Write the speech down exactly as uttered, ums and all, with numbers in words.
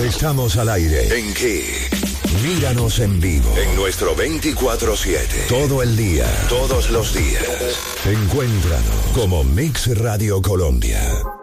Estamos al aire. ¿En qué? Míranos en vivo. En nuestro veinticuatro siete. Todo el día. Todos los días. Encuéntranos como Mix Radio Colombia.